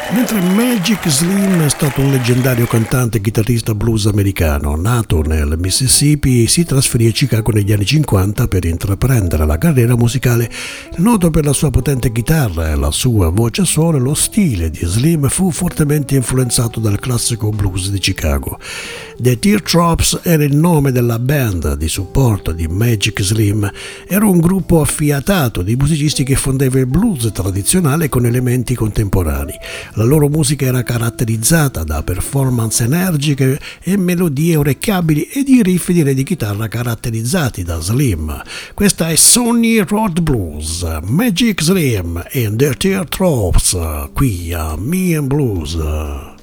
Mentre Magic Slim è stato un leggendario cantante e chitarrista blues americano, nato nel Mississippi, si trasferì a Chicago negli anni 50 per intraprendere la carriera musicale. Noto per la sua potente chitarra e la sua voce soul, lo stile di Slim fu fortemente influenzato dal classico blues di Chicago. The Teardrops era il nome della band di supporto di Magic Slim. Era un gruppo affiatato di musicisti che fondeva il blues tradizionale con elementi contemporanei. La loro musica era caratterizzata da performance energiche e melodie orecchiabili e di riff di chitarra caratterizzati da Slim. Questa è Sonny Road Blues, Magic Slim and the Teardrops, qui a Me and Blues.